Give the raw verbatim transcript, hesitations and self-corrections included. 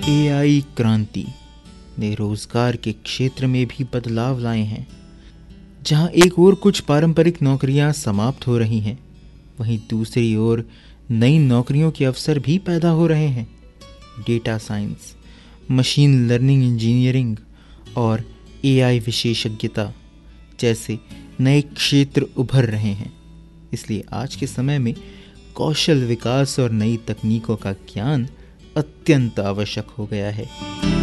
AI क्रांति ने रोजगार के क्षेत्र में भी बदलाव लाए हैं। जहां एक ओर कुछ पारंपरिक नौकरियां समाप्त हो रही हैं, वहीं दूसरी ओर नई नौकरियों के अवसर भी पैदा हो रहे हैं। Data science, machine learning engineering और एआई विशेषज्ञता जैसे नए क्षेत्र उभर रहे हैं। इसलिए आज के समय में कौशल विकास और नई तकनीकों का ज्ञान अत्यंत आवश्यक हो गया है।